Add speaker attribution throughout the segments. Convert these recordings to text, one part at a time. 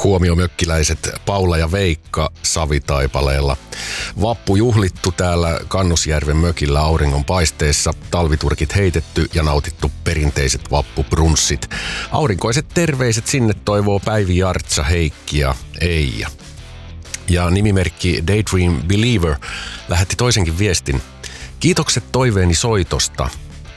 Speaker 1: Huomio mökkiläiset, Paula ja Veikka Savitaipaleella. Vappu juhlittu täällä Kannusjärven mökillä auringonpaisteessa, talviturkit heitetty ja nautittu perinteiset vappubrunssit. Aurinkoiset terveiset sinne toivoo Päivi, Jartsa, Heikki ja Eija. Ja nimimerkki Daydream Believer lähetti toisenkin viestin. Kiitokset toiveeni soitosta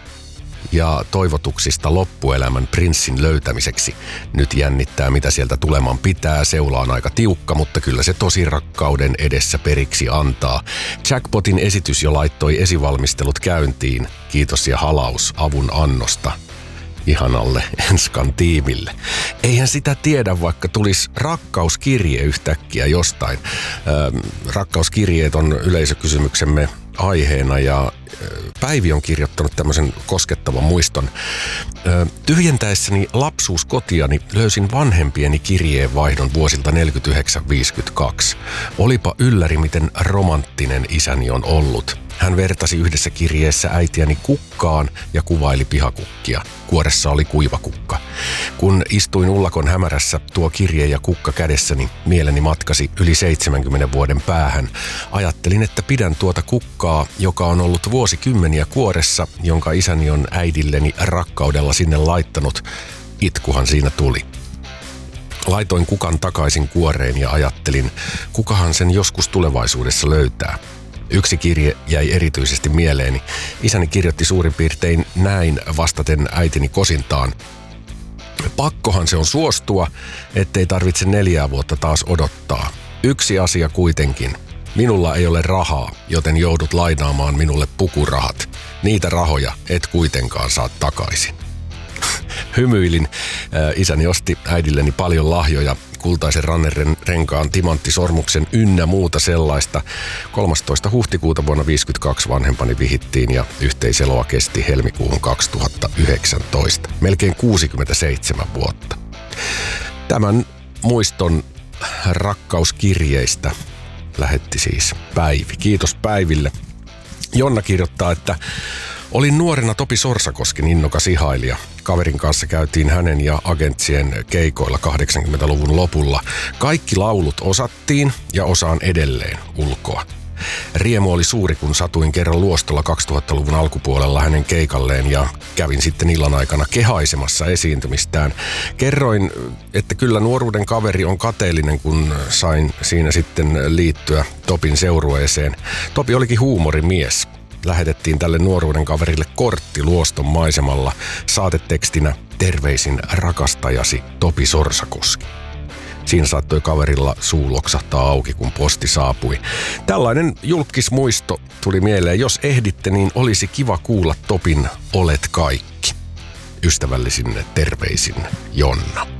Speaker 1: ja toivotuksista loppuelämän prinssin löytämiseksi. Nyt jännittää, mitä sieltä tuleman pitää. Seula on aika tiukka, mutta kyllä se tosi rakkauden edessä periksi antaa. Jackpotin esitys jo laittoi esivalmistelut käyntiin. Kiitos ja halaus avun annosta ihanalle Enskan tiimille. Eihän sitä tiedä, vaikka tulisi rakkauskirje yhtäkkiä jostain. Rakkauskirjeet on yleisökysymyksemme aiheena ja Päivi on kirjoittanut tämmöisen koskettavan muiston. Tyhjentäessäni lapsuuskotiani löysin vanhempieni kirjeenvaihdon vuosilta 49-52. Olipa ylläri, miten romanttinen isäni on ollut. Hän vertasi yhdessä kirjeessä äitiäni kukkaan ja kuvaili pihakukkia. Kuoressa oli kuivakukka. Kun istuin ullakon hämärässä tuo kirje ja kukka kädessäni, mieleni matkasi yli 70 vuoden päähän. Ajattelin, että pidän tuota kukkaa, joka on ollut vuosikymmeniä kuoressa, jonka isäni on äidilleni rakkaudella sinne laittanut. Itkuhan siinä tuli. Laitoin kukan takaisin kuoreen ja ajattelin, kukahan sen joskus tulevaisuudessa löytää. Yksi kirje jäi erityisesti mieleeni. Isäni kirjoitti suurin piirtein näin vastaten äitini kosintaan. Pakkohan se on suostua, ettei tarvitse 4 vuotta taas odottaa. Yksi asia kuitenkin. Minulla ei ole rahaa, joten joudut lainaamaan minulle pukurahat. Niitä rahoja et kuitenkaan saa takaisin. Hymyilin. Isäni osti äidilleni paljon lahjoja, kultaisen rannerenkaan, timanttisormuksen ynnä muuta sellaista. 13. huhtikuuta vuonna 1952 vanhempani vihittiin ja yhteiseloa kesti helmikuuhun 2019. Melkein 67 vuotta. Tämän muiston rakkauskirjeistä lähetti siis Päivi. Kiitos Päiville. Jonna kirjoittaa, että olin nuorena Topi Sorsakosken innokas ihailija. Kaverin kanssa käytiin hänen ja agentsien keikoilla 80-luvun lopulla. Kaikki laulut osattiin ja osaan edelleen ulkoa. Riemu oli suuri, kun satuin kerran luostolla 2000-luvun alkupuolella hänen keikalleen ja kävin sitten illan aikana kehaisemassa esiintymistään. Kerroin, että kyllä nuoruuden kaveri on kateellinen, kun sain siinä sitten liittyä Topin seurueeseen. Topi olikin huumorimies. Lähetettiin tälle nuoruuden kaverille kortti luoston maisemalla saatetekstinä terveisin rakastajasi Topi Sorsakoski. Siinä saattoi kaverilla suu loksahtaa auki, kun posti saapui. Tällainen julkismuisto tuli mieleen. Jos ehditte, niin olisi kiva kuulla Topin Olet kaikki. Ystävällisin terveisin Jonna.